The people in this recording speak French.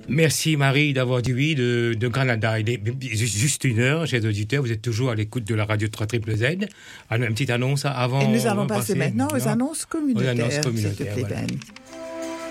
Merci Marie d'avoir dit oui de Granada. Il est juste 1 heure, chers auditeurs, vous êtes toujours à l'écoute de la radio 3 Z. Alors, une petite annonce avant. Et nous allons passer maintenant aux annonces communautaires. Aux annonces communautaires, s'il te plaît, voilà. Ben.